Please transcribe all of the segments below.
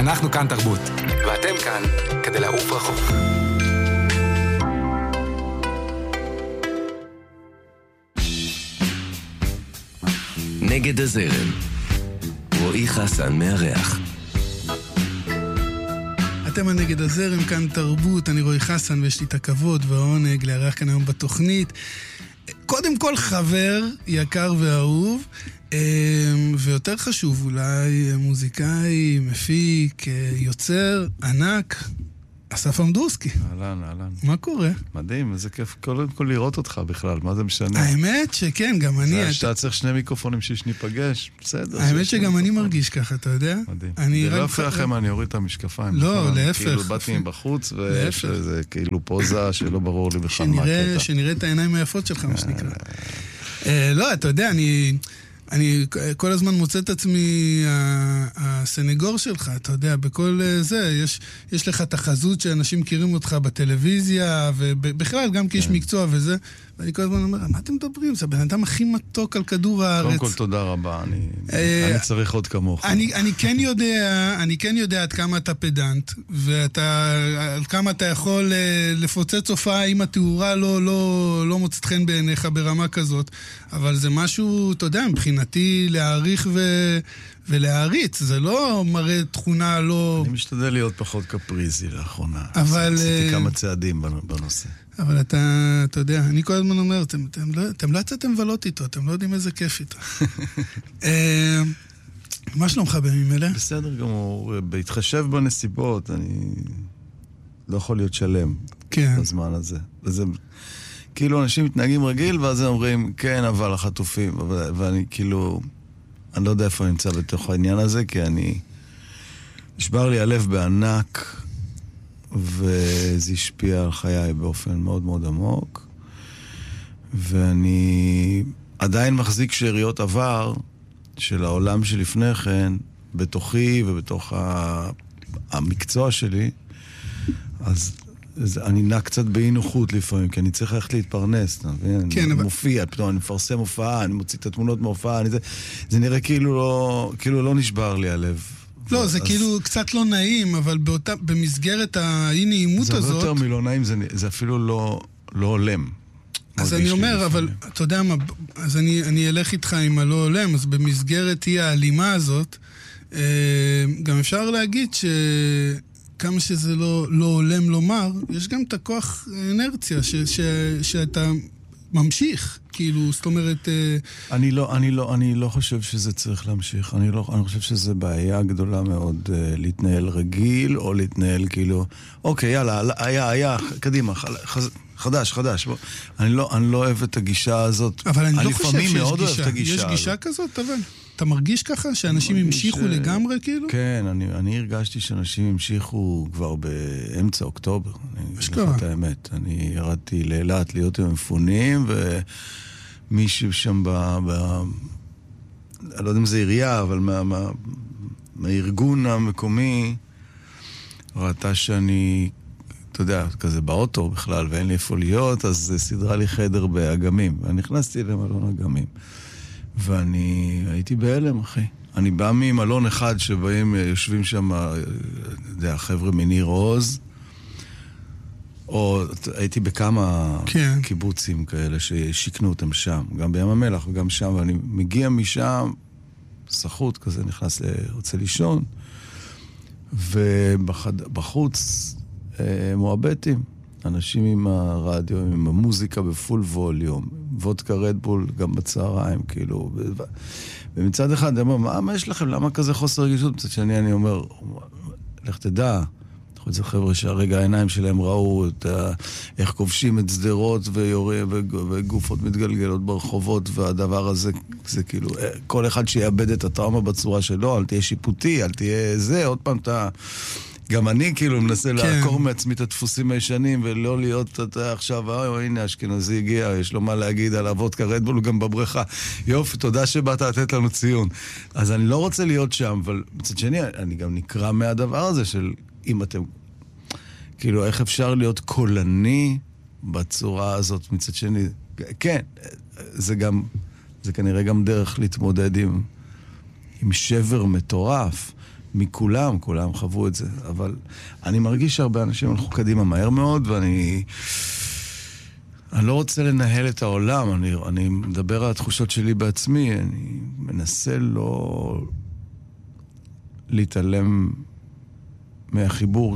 אנחנו כאן תרבות, ואתם כאן כדי לעוף רחוק. נגד הזרם, רועי חסן מארח. אתם הנגד הזרם, כאן תרבות, אני רועי חסן ויש לי את הכבוד והעונג לארח כאן היום בתוכנית. קודם כל חבר יקר ואהוב, ויותר חשוב אולי מוזיקאי, מפיק, יוצר, ענק, אסף אמדורסקי. אהלן. מה קורה? מדהים, איזה כיף קודם כל לראות אותך בכלל, מה זה משנה? האמת שכן, גם אני... זה שאתה צריך שני מיקרופונים שניפגש, בסדר. האמת שגם אני מרגיש ככה, אתה יודע? מדהים. זה לא יפה לכם, אני אוריד את המשקפיים. לא, להפך. כאילו באתי מבחוץ, וזה כאילו פוזה שלא ברור לי בכלל מה הקטע. שנראה את העיניים היפות שלך, מה שנקרא. לא, אתה יודע, אני כל הזמן מוצא את עצמי הסנגור שלך, אתה יודע, בכל זה, יש לך את החזות שאנשים מכירים אותך בטלוויזיה, ובכלל גם כאיש מקצוע וזה, ואני כל הזמן אומר, מה אתם מדברים? זה הבן אדם הכי מתוק על כדור הארץ. קודם כל תודה רבה, אני צריך עוד כמוך. אני כן יודע עד כמה אתה פדנט, ועד כמה אתה יכול לפוצץ הופעה אם התאורה לא מוצאת חן בעיניך ברמה כזאת, אבל זה משהו, אתה יודע, מבחינתי להעריך ולהעריץ, זה לא מראה תכונה לא... אני משתדל להיות פחות קפריזי לאחרונה. אבל... עשיתי כמה צעדים בנושא. אבל אתה יודע, אני כל הזמן אומר, אתם לא יצאתם לבלות איתו, אתם לא יודעים איזה כיף איתו. מה שלומך בימים אלה? בסדר גמור, בהתחשב בנסיבות, אני לא יכול להיות שלם בזמן הזה. וזה, כאילו אנשים מתנהגים רגיל, ואז הם אומרים, כן, אבל החטופים, ואני כאילו, אני לא יודע איפה אני נמצא בתוך העניין הזה, כי נשבר לי הלב בענק, וזה השפיע על חיי באופן מאוד מאוד עמוק, ואני עדיין מחזיק שאריות עבר של העולם שלפני כן, בתוכי ובתוך המקצוע שלי, אז אני נע קצת באי נוחות לפעמים, כי אני צריך ללכת להתפרנס, כן, אני מופיע, פתאום אני מפרסם הופעה, אני מוציא את התמונות מההופעה, זה נראה כאילו לא נשבר לי הלב. לא, זה כאילו קצת לא נעים, אבל במסגרת האי נעימות הזאת... זה יותר מלא נעים, זה אפילו לא הולם. אז אני אומר, אבל אתה יודע מה, אז אני אלך איתך עם הלא הולם, אז במסגרת אי האלימה הזאת, גם אפשר להגיד שכמה שזה לא הולם לומר, יש גם את הכוח אנרציה, שאתה ממשיך, כאילו, זאת אומרת... אני לא חושב שזה צריך להמשיך. אני חושב שזה בעיה גדולה מאוד להתנהל רגיל, או להתנהל כאילו, אוקיי, יאללה, היה, קדימה, חדש. אני לא אוהב את הגישה הזאת. אבל אני לא חושב שיש גישה כזאת, אבל... אתה מרגיש ככה שאנשים המשיכו לגמרי, כאילו? כן, אני הרגשתי שאנשים המשיכו כבר באמצע אוקטובר. אני אגיד לך את האמת. אני ירדתי לאילת להיות עם המפונים, ומישהו שם אני לא יודע אם זה עירייה, אבל מהארגון המקומי, ראתה שאני, אתה יודע, כזה באוטו בכלל, ואין לי איפה להיות, אז סדרה לי חדר באגמים. ואני נכנסתי למלון אגמים. ואני הייתי בהלם, אחי. אני בא ממלון אחד שבהם יושבים שם, חבר'ה מניר עוז, או הייתי בכמה קיבוצים כאלה ששיקנו אותם שם, גם בים המלח וגם שם, ואני מגיע משם, סחוט כזה, נכנס רוצה לישון, ובחוץ מועבטים, אנשים עם הרדיו, עם המוזיקה בפול ווליום, וודקה רדבול גם בצהריים, כאילו, ומצד אחד, אני אומר, מה יש לכם? למה כזה חוסר רגישות? מצד שני, אני אומר, לך תדע, את זה חבר'ה שהרגע העיניים שלהם ראו איך כובשים את סדרות וגופות מתגלגלות ברחובות, והדבר הזה, זה כאילו, כל אחד שיאבד את הטראומה בצורה שלו, אל תהיה שיפוטי, אל תהיה זה, עוד פעם אתה... גם אני כאילו מנסה לעקור מעצמי את הדפוסים הישנים, ולא להיות עכשיו, הנה אשכנזי הגיע, יש לו מה להגיד על וודקה רדבול גם בבריכה. יופי, תודה שבאת לתת לנו ציון. אז אני לא רוצה להיות שם, אבל מצד שני, אני גם נקרא מהדבר הזה של אם אתם, כאילו, איך אפשר להיות קולני בצורה הזאת מצד שני. כן, זה כנראה גם דרך להתמודד עם שבר מטורף. מכולם, כולם חוו את זה, אבל אני מרגיש שהרבה אנשים הלכו קדימה מהר מאוד, ואני לא רוצה לנהל את העולם, אני מדבר על התחושות שלי בעצמי, אני מנסה לא להתעלם מהחיבור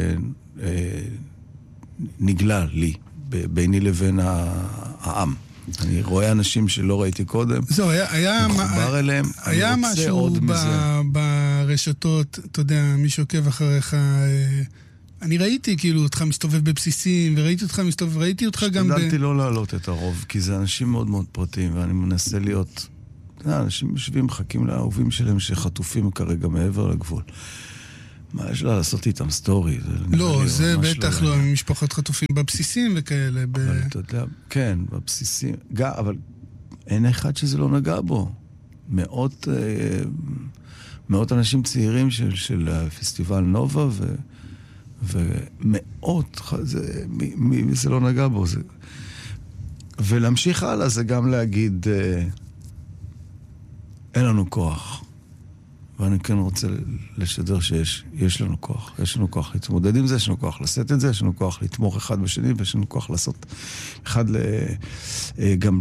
שנגלה לי, ביני לבין העם. אני רואה אנשים שלא ראיתי קודם, מחובר אליהם, היה משהו ברשתות, אתה יודע, מי שעוקב אחריך, אני ראיתי כאילו אותך מסתובב בבסיסים, וראיתי אותך מסתובב, ראיתי אותך גם השתדלתי לא להעלות את הרוב, כי זה אנשים מאוד מאוד פרטיים, ואני מנסה להיות, אנשים יושבים, מחכים לאהובים שלהם שחטופים כרגע מעבר לגבול. מה יש לה לעשות איתם סטורי? לא, זה בטח לא, משפחות חטופים בבסיסים וכאלה. אבל אתה יודע, כן, בבסיסים, אבל אין אחד שזה לא נגע בו. מאות אנשים צעירים של פסטיבל נובה, ומאות, מי זה לא נגע בו? ולהמשיך הלאה זה גם להגיד, אין לנו כוח. ואני כן רוצה לשדר שיש לנו כוח. יש לנו כוח להתמודד עם זה, יש לנו כוח לשאת את זה, יש לנו כוח לתמוך אחד בשני, ויש לנו כוח לעשות אחד גם...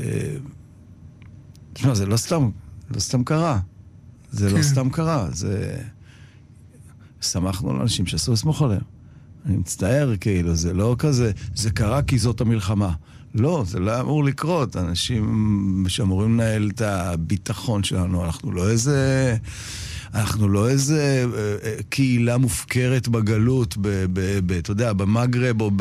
תשמע, זה לא סתם קרה. זה לא סתם קרה. זה... שמחנו על אנשים שעשו לסמוך עליהם. אני מצטער כאילו, זה לא כזה, זה קרה כי זאת המלחמה. לא, זה לא אמור לקרות. אנשים שאמורים לנהל את הביטחון שלנו, אנחנו לא איזה קהילה מופקרת בגלות, אתה יודע, במגרב או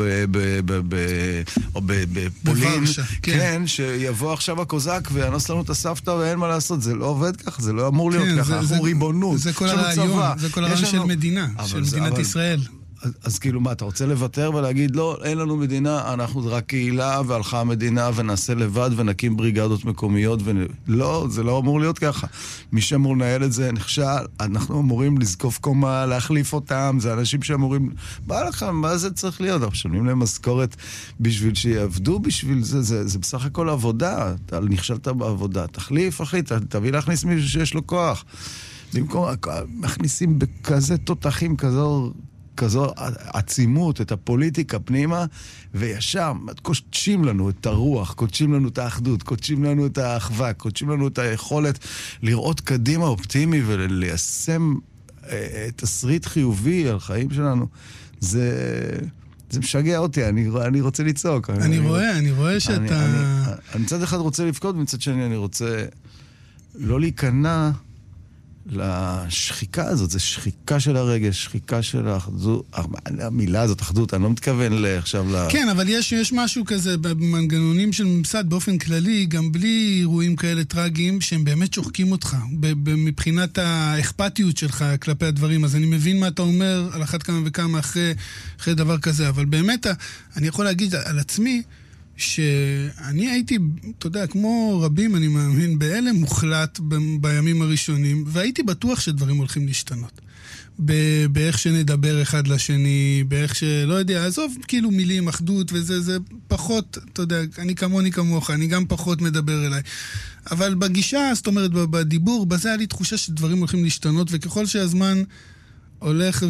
בפולין, כן, שיבוא עכשיו הקוזק ויאנוס לנו את הסבתא ואין מה לעשות. זה לא עובד כך, זה לא אמור להיות ככה. אנחנו ריבונות. זה כל הרעיון, זה כל הרעיון של מדינה, של מדינת ישראל. אז כאילו מה, אתה רוצה לוותר ולהגיד, לא, אין לנו מדינה, אנחנו רק קהילה, והלכה המדינה, ונעשה לבד, ונקים בריגדות מקומיות, לא, זה לא אמור להיות ככה. מי שאמור לנהל את זה נכשל, אנחנו אמורים לזקוף קומה, להחליף אותם, זה אנשים שאמורים, מה זה צריך להיות? אנחנו משלמים להם משכורת בשביל שיעבדו בשביל זה, זה בסך הכל עבודה, אתה נכשלת בעבודה, תחליף, אחי, תביא להכניס מישהו שיש לו כוח. במקום, מכניסים בכזה תותחים, כזו עצימות, את הפוליטיקה פנימה, וישר קודשים לנו את הרוח, קודשים לנו את האחדות, קודשים לנו את האחווה, קודשים לנו את היכולת לראות קדימה אופטימי וליישם תסריט חיובי על חיים שלנו. זה משגע אותי, אני רוצה לצעוק. אני רואה שאתה... אני מצד אחד רוצה לפקוד, מצד שני אני רוצה לא להיכנע לשחיקה הזאת, זה שחיקה של הרגש, שחיקה של האחדות, המילה הזאת, אחדות, אני לא מתכוון עכשיו כן, אבל יש משהו כזה במנגנונים של ממסד באופן כללי, גם בלי אירועים כאלה טרגיים, שהם באמת שוחקים אותך, מבחינת האכפתיות שלך כלפי הדברים, אז אני מבין מה אתה אומר על אחת כמה וכמה אחרי דבר כזה, אבל באמת, אני יכול להגיד על עצמי, שאני הייתי, אתה יודע, כמו רבים, אני מאמין, בהלם מוחלט בימים הראשונים, והייתי בטוח שדברים הולכים להשתנות. באיך שנדבר אחד לשני, באיך שלא יודע, עזוב כאילו מילים, אחדות וזה, זה פחות, אתה יודע, אני כמוך, אני גם פחות מדבר אליי. אבל בגישה, זאת אומרת, בדיבור, בזה היה לי תחושה שדברים הולכים להשתנות, וככל שהזמן הולך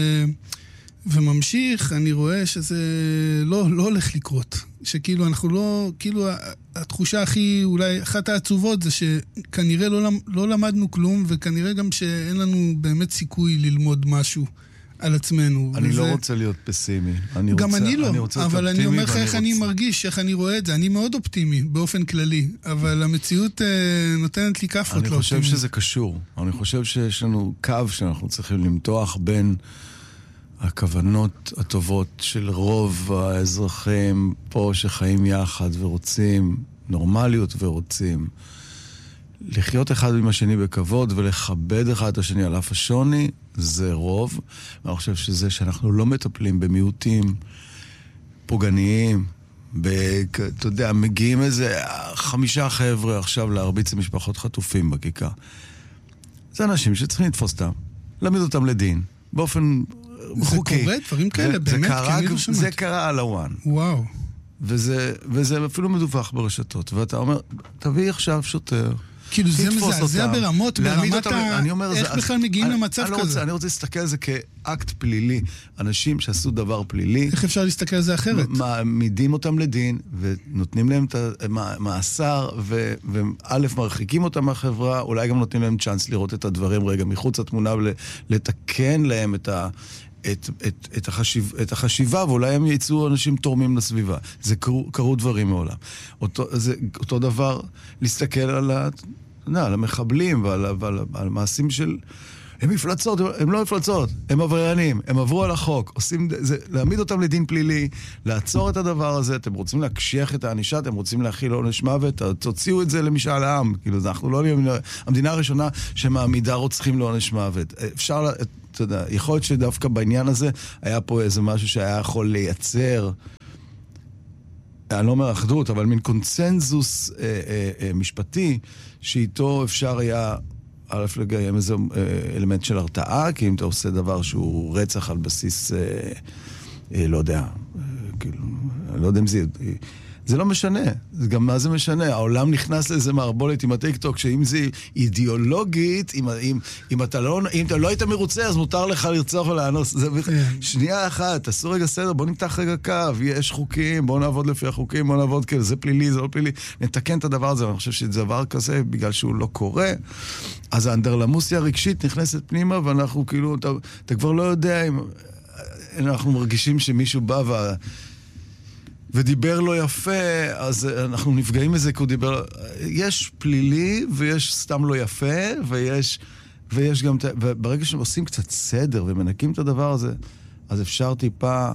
וממשיך, אני רואה שזה לא הולך לקרות. שכאילו אנחנו לא, כאילו התחושה הכי, אולי אחת העצובות זה שכנראה לא למדנו כלום, וכנראה גם שאין לנו באמת סיכוי ללמוד משהו על עצמנו. אני לא רוצה להיות פסימי. גם אני לא, אבל אני אומר לך איך אני מרגיש, איך אני רואה את זה. אני מאוד אופטימי באופן כללי, אבל המציאות נותנת לי כפות לאופטימי. אני חושב שזה קשור. אני חושב שיש לנו קו שאנחנו צריכים למתוח בין הכוונות הטובות של רוב האזרחים פה שחיים יחד ורוצים נורמליות ורוצים לחיות אחד עם השני בכבוד ולכבד אחד את השני על אף השוני, זה רוב. ואני חושב שזה שאנחנו לא מטפלים במיעוטים פוגעניים, אתה יודע, מגיעים איזה 5 חבר'ה עכשיו להרביץ למשפחות חטופים בכיכר. זה אנשים שצריכים לתפוס אותם, להעמיד אותם לדין, באופן חוקי. זה קורה, דברים כאלה, באמת, כי לא שמעת. זה קרה על הוואן. וואו. וזה אפילו מדווח ברשתות. ואתה אומר, תביא עכשיו שוטר, כאילו זה מזעזע ברמות, ברמת איך בכלל מגיעים למצב כזה? אני רוצה להסתכל על זה כאקט פלילי. אנשים שעשו דבר פלילי. איך אפשר להסתכל על זה אחרת? מעמידים אותם לדין, ונותנים להם את המאסר, וא' מרחיקים אותם מהחברה, אולי גם נותנים להם צ'אנס לראות את הדברים רגע מחוץ לתמונה, ולתקן להם את החשיבה, ואולי הם יצאו אנשים תורמים לסביבה. זה קרו דברים מעולם. אותו דבר להסתכל על המחבלים ועל מעשים של... הם מפלצות, הם לא מפלצות, הם עבריינים, הם עברו על החוק, עושים זה, להעמיד אותם לדין פלילי, לעצור את הדבר הזה, אתם רוצים להקשיח את האנישה, אתם רוצים להכיל עונש מוות, תוציאו את זה למשאל העם, כאילו אנחנו לא המדינה הראשונה שמעמידה רוצחים לעונש מוות. אפשר, אתה יודע, יכול להיות שדווקא בעניין הזה היה פה איזה משהו שהיה יכול לייצר, אני לא אומר אחדות, אבל מין קונצנזוס משפטי, שאיתו אפשר היה א' לגיים איזה אלמנט של הרתעה, כי אם אתה עושה דבר שהוא רצח על בסיס, לא יודע, כאילו, אני לא יודע אם זה לא משנה, זה גם מה זה משנה, העולם נכנס לאיזה מערבולת עם הטיקטוק, שאם זה אידיאולוגית, אם אתה לא היית מרוצה, אז מותר לך לרצוח ולאנוס, שנייה אחת, תעשו רגע סדר, בוא נמתח רגע קו, יש חוקים, בוא נעבוד לפי החוקים, בוא נעבוד כאילו, זה פלילי, זה לא פלילי, נתקן את הדבר הזה, אני חושב שזה דבר כזה, בגלל שהוא לא קורה, אז האנדרלמוסיה הרגשית נכנסת פנימה, ואנחנו כאילו, אתה כבר לא יודע אם אנחנו מרגישים שמישהו בא ודיבר לא יפה, אז אנחנו נפגעים מזה, כי הוא דיבר... יש פלילי, ויש סתם לא יפה, ויש גם... וברגע שהם עושים קצת סדר, ומנקים את הדבר הזה, אז אפשר טיפה...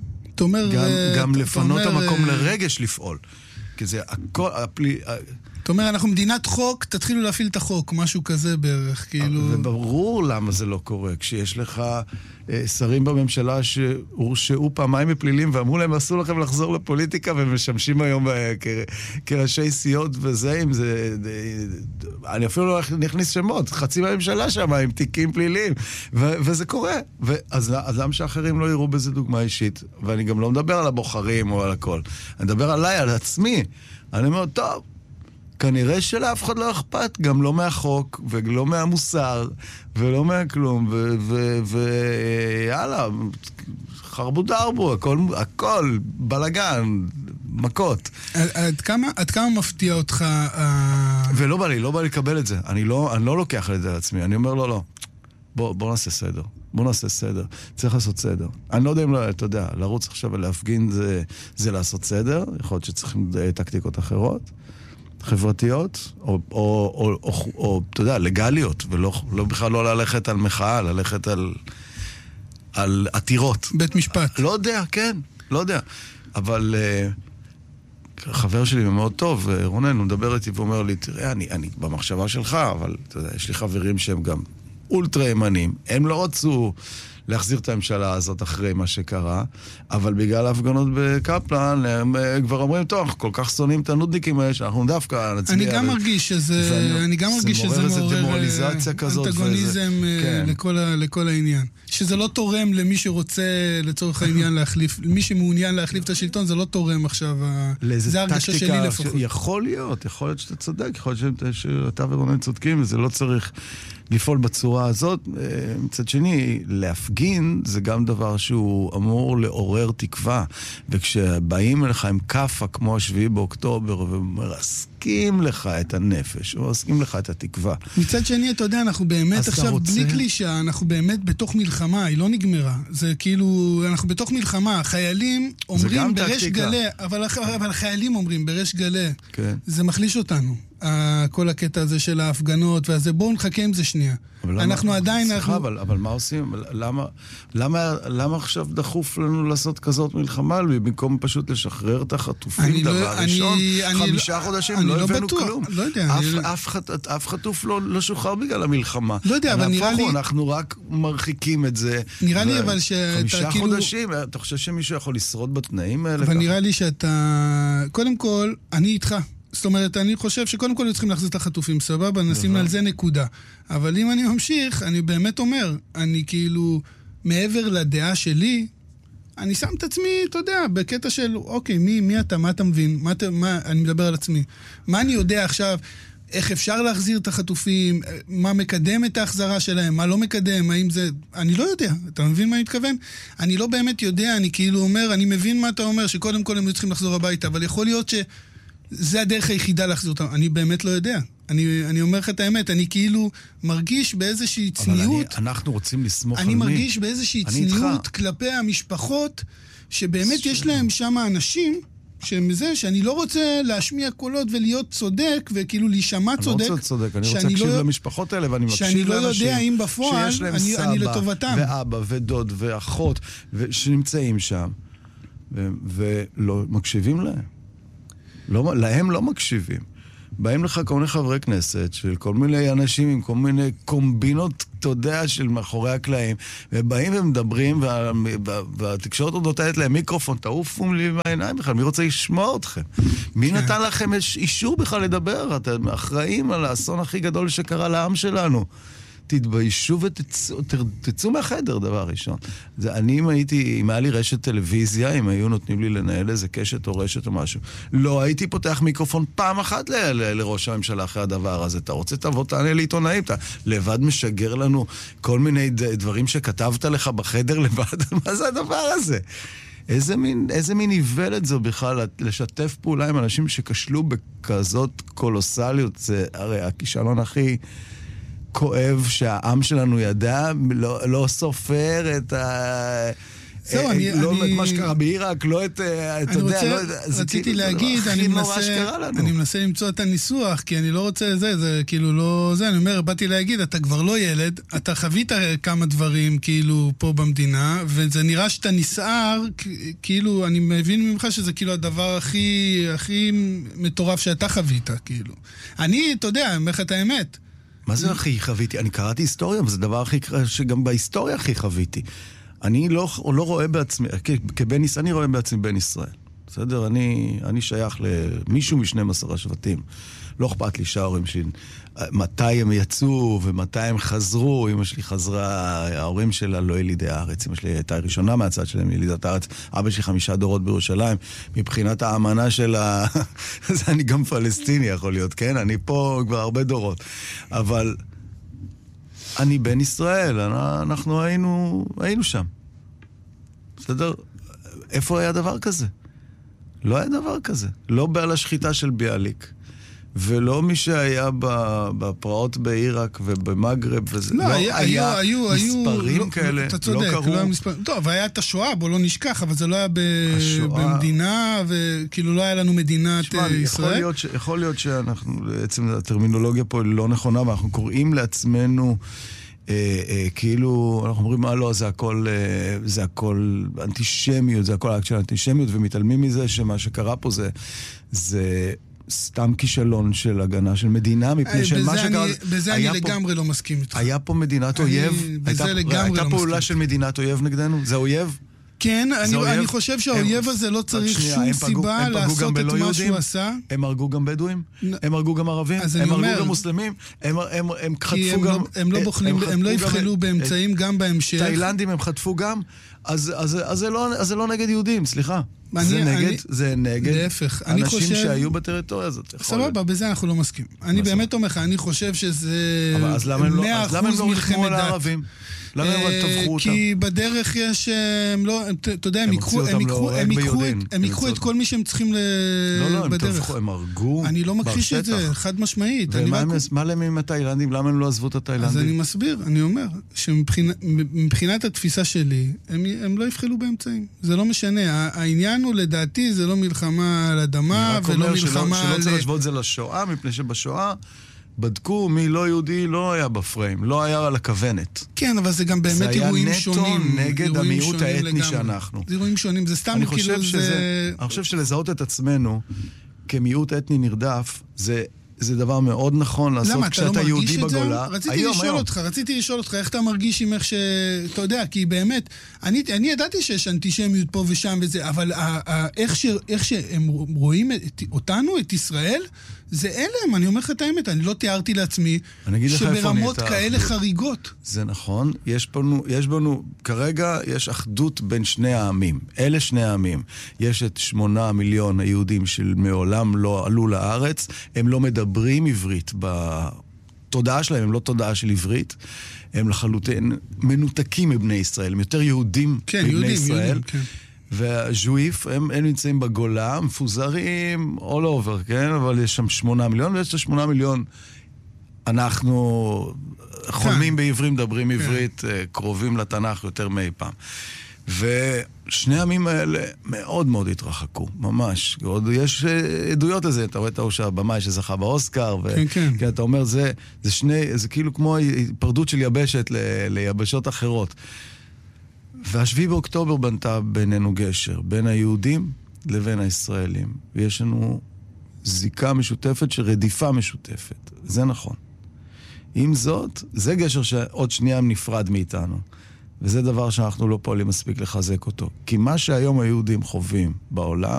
גם לפנות המקום לרגש לפעול. כי זה הכל... אתה אומר, אנחנו מדינת חוק, תתחילו להפעיל את החוק, משהו כזה בערך, כאילו... וברור למה זה לא קורה, כשיש לך שרים בממשלה שהורשעו פעמיים בפלילים, ואמרו להם, אסור לכם לחזור לפוליטיקה, ומשמשים היום כראשי סיעות וזה, אם זה... אני אפילו לא נכניס שמות, חצי מהממשלה שם, עם תיקים פליליים, וזה קורה. אז למה שאחרים לא יראו בזה דוגמה אישית? ואני גם לא מדבר על הבוחרים או על הכל. אני מדבר עליי, על עצמי. אני אומר, טוב, כנראה שלאף אחד לא אכפת, גם לא מהחוק, ולא מהמוסר, ולא מהכלום, ויאללה, חרבו דרבו, הכל בלגן, מכות. עד כמה מפתיע אותך? ולא בא לי לקבל את זה. אני לא לוקח את זה על עצמי. אני אומר, לא. בוא נעשה סדר. בוא נעשה סדר. צריך לעשות סדר. אני לא יודע אם אתה יודע, לרוץ עכשיו ולהפגין זה לעשות סדר. יכול להיות שצריכים טקטיקות אחרות. חברתיות, או אתה יודע, לגליות, ולא בכלל לא ללכת על מחאה, ללכת על עתירות. בית משפט. לא יודע, כן, לא יודע. אבל חבר שלי מאוד טוב, רונן, הוא מדבר איתי ואומר לי, תראה, אני במחשבה שלך, אבל אתה יודע, יש לי חברים שהם גם אולטרה ימנים, הם לא רצו להחזיר את הממשלה הזאת אחרי מה שקרה, אבל בגלל ההפגנות בקפלן, הם כבר אומרים, טוב, אנחנו כל כך שונאים את הנודניקים האלה, שאנחנו דווקא נצביע. אני גם מרגיש שזה מעורר אנטגוניזם לכל העניין. שזה לא תורם למי שרוצה, לצורך העניין, להחליף, מי שמעוניין להחליף את השלטון, זה לא תורם עכשיו, זה הרגשה שלי לפחות. יכול להיות שאתה צודק, יכול להיות שאתה ורונן צודקים, וזה לא צריך לפעול בצורה הזאת. מצד שני, להפגין זה גם דבר שהוא אמור לעורר תקווה, וכשבאים אליך עם קפה כמו השביעי באוקטובר ומרסקים לך את הנפש, ומרסקים לך את התקווה. מצד שני, אתה יודע, אנחנו באמת עכשיו, בלי קלישה, אנחנו באמת בתוך מלחמה, היא לא נגמרה. זה כאילו, אנחנו בתוך מלחמה, חיילים אומרים בריש גלי, אבל חיילים אומרים בריש גלי. כן. זה מחליש אותנו. כל הקטע הזה של ההפגנות והזה, בואו נחכה עם זה שנייה. אנחנו עדיין... סליחה, אבל מה עושים? למה עכשיו דחוף לנו לעשות כזאת מלחמה? במקום פשוט לשחרר את החטופים דבר ראשון, 5 חודשים לא הבאנו כלום. לא יודע. אף חטוף לא שוחרר בגלל המלחמה. לא יודע, אבל נראה לי... אנחנו רק מרחיקים את זה. נראה לי אבל שאתה 5 חודשים, אתה חושב שמישהו יכול לשרוד בתנאים האלה? אבל נראה לי שאתה... קודם כל, אני איתך. זאת אומרת, אני חושב שקודם כל צריכים להחזיר את החטופים, סבבה, נשים על זה נקודה. אבל אם אני ממשיך, אני באמת אומר, אני כאילו, מעבר לדעה שלי, אני שם את עצמי, אתה יודע, בקטע של, אוקיי, מי אתה, מה אתה מבין? אני מדבר על עצמי. מה אני יודע עכשיו? איך אפשר להחזיר את החטופים, מה מקדם את ההחזרה שלהם, מה לא מקדם, האם זה... אני לא יודע, אתה מבין מה אני מתכוון? אני לא באמת יודע, אני כאילו אומר, אני מבין מה אתה אומר, שקודם כל הם צריכים לחזור הביתה, אבל יכול להיות שזה הדרך היחידה להחזיר אותם. אני באמת לא יודע. אני אומר לך את האמת, אני כאילו מרגיש באיזושהי צניעות... אבל אנחנו רוצים לסמוך על מי? אני מרגיש באיזושהי צניעות כלפי המשפחות, שבאמת יש להם שם אנשים... שמזה, שאני לא רוצה להשמיע קולות ולהיות צודק, וכאילו להישמע צודק. אני לא רוצה צודק, אני רוצה להקשיב למשפחות האלה, ואני מקשיב לאנשים שאני לא יודע אם בפועל, אני לטובתם. ואבא ודוד ואחות, שנמצאים שם, ולא מקשיבים להם. להם לא מקשיבים. באים לך כל מיני חברי כנסת, של כל מיני אנשים עם כל מיני קומבינות, אתה יודע, של מאחורי הקלעים, ובאים ומדברים, והתקשורת עוד נותנת להם מיקרופון, תעופו לי מהעיניים בכלל, מי רוצה לשמוע אתכם? מי נתן לכם אישור בכלל לדבר? אתם אחראים על האסון הכי גדול שקרה לעם שלנו. תתביישו ותצאו מהחדר, דבר ראשון. אני אם היה לי רשת טלוויזיה, אם היו נותנים לי לנהל איזה קשת או רשת או משהו, לא הייתי פותח מיקרופון פעם אחת לראש הממשלה אחרי הדבר הזה. אתה רוצה תבוא, תענה לעיתונאים, אתה לבד משגר לנו כל מיני דברים שכתבת לך בחדר לבד. מה זה הדבר הזה? איזה מין איוולת זו בכלל לשתף פעולה עם אנשים שכשלו בכזאת קולוסליות. זה הרי הכישלון הכי... כואב שהעם שלנו ידע, לא סופר את לא את מה שקרה בעיראק, לא את... רציתי להגיד, אני מנסה למצוא את הניסוח, כי אני לא רוצה זה כאילו לא זה, אני אומר, באתי להגיד, אתה כבר לא ילד, אתה חווית כמה דברים כאילו פה במדינה, וזה נראה שאתה נסער, כאילו, אני מבין ממך שזה כאילו הדבר הכי מטורף שאתה חווית, כאילו. אני, אתה יודע, אני אומר לך את האמת. מה זה הכי חוויתי? אני קראתי היסטוריה, אבל זה דבר שגם בהיסטוריה הכי חוויתי. אני לא רואה בעצמי, כבן ישראל, אני רואה בעצמי בן ישראל. בסדר? אני שייך למישהו מ12 השבטים. לא אכפת לי שההורים שלי, מתי הם יצאו ומתי הם חזרו. אמא שלי חזרה, ההורים שלה לא ילידי הארץ. אמא שלי הייתה ראשונה מהצד שלהם, ילידת הארץ. אבא שלי 5 דורות בירושלים. מבחינת האמנה שלה, אז אני גם פלסטיני יכול להיות, כן? אני פה כבר הרבה דורות. אבל אני בן ישראל, אנחנו היינו שם. בסדר? איפה היה דבר כזה? לא היה דבר כזה. לא בעל השחיטה של ביאליק. ולא מי שהיה בפרעות בעיראק ובמגרב, לא, היו מספרים כאלה, אתה צודק, לא קראו. טוב, היה את השואה, בוא לא נשכח, אבל זה לא היה במדינה, וכאילו לא היה לנו מדינת ישראל. יכול להיות שאנחנו, בעצם הטרמינולוגיה פה היא לא נכונה, ואנחנו קוראים לעצמנו, כאילו, אנחנו אומרים, לא, זה הכל אנטישמיות, זה הכל אקט של אנטישמיות, ומתעלמים מזה שמה שקרה פה זה סתם כישלון של הגנה של מדינה, מפני שמה שקרה... בזה אני לגמרי לא מסכים איתך. היה פה מדינת אויב? הייתה פעולה של מדינת אויב נגדנו? זה אויב? כן, אני חושב שהאויב הזה לא צריך שום סיבה לעשות את מה שהוא עשה. הם הרגו גם בדואים? הם הרגו גם ערבים? הם הרגו גם מוסלמים? הם חטפו גם... הם לא יבחלו באמצעים גם בהמשך. תאילנדים הם חטפו גם? אז זה לא נגד יהודים, סליחה. זה נגד אנשים שהיו בטריטוריה הזאת. סבבה, בזה אנחנו לא מסכים. אני באמת אומר לך, אני חושב שזה 100% מלחמת דת. הערבים? למה הם טבחו אותם? כי בדרך יש, אתה יודע, הם ייקחו את כל מי שהם צריכים בדרך. הם הרגו. אני לא מכחיש את זה, חד משמעית. ומה להם עם התאילנדים? למה הם לא עזבו את התאילנדים? אז אני מסביר, אני אומר, שמבחינת התפיסה שלי, הם לא יבחלו באמצעים. זה לא משנה. העניין הוא, לדעתי, זה לא מלחמה על אדמה, ולא מלחמה על... שלא צריך לשבות זה לשואה, מפני שבשואה בדקו מי לא יהודי, לא היה בפריים, לא היה על הכוונת. כן, אבל זה גם באמת אירועים שונים. זה היה נטו נגד המיעוט האתני שאנחנו. זה אירועים שונים, זה סתם כאילו זה... אני חושב שלזהות את עצמנו כמיעוט אתני נרדף, זה דבר מאוד נכון לעשות כשאתה יהודי בגולה. רציתי לשאול אותך, איך אתה מרגיש עם איך ש... אתה יודע, כי באמת, אני ידעתי שיש אנטישמיות פה ושם וזה, אבל איך שהם רואים אותנו, את ישראל, זה אלה, אני אומר לך את האמת, אני לא תיארתי לעצמי שברמות כאלה חריגות. זה נכון, יש בנו, כרגע יש אחדות בין שני העמים, אלה שני העמים. יש את 8 מיליון היהודים שמעולם לא עלו לארץ, הם לא מדברים מדברים עברית בתודעה שלהם, הם לא תודעה של עברית, הם לחלוטין מנותקים מבני ישראל, הם יותר יהודים מבני ישראל. יהודים, כן. והז'ואיף, הם נמצאים בגולה, מפוזרים all over, כן? אבל יש שם 8 מיליון, ויש 8 מיליון. אנחנו חולמים בעברית, מדברים עברית, קרובים לתנ"ך יותר מאי פעם. ושני העמים האלה מאוד מאוד התרחקו, ממש. עוד יש עדויות לזה, אתה רואה את ההוא שהבמאי שזכה באוסקר, כן. אתה אומר, זה כאילו כמו היפרדות של יבשת ליבשות אחרות. והשביעי באוקטובר בנתה בינינו גשר, בין היהודים לבין הישראלים. ויש לנו זיקה משותפת של רדיפה משותפת. זה נכון. עם זאת, זה גשר שעוד שנייה נפרד מאיתנו. וזה דבר שאנחנו לא פועלים מספיק לחזק אותו. כי מה שהיום היהודים חווים בעולם,